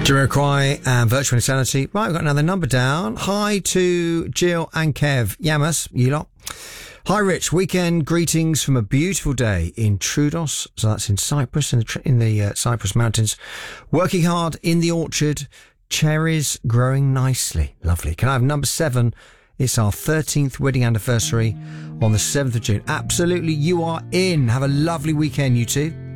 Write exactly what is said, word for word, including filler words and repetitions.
Jamiroquai and Virtual Insanity. Right, we've got another number down. Hi to Jill and Kev. Yamas, you lot. Hi, Rich. Weekend greetings from a beautiful day in Troodos. So that's in Cyprus, in the, in the uh, Cyprus Mountains. Working hard in the orchard. Cherries growing nicely. Lovely. Can I have number seven? It's our thirteenth wedding anniversary on the seventh of June. Absolutely, you are in. Have a lovely weekend, you two.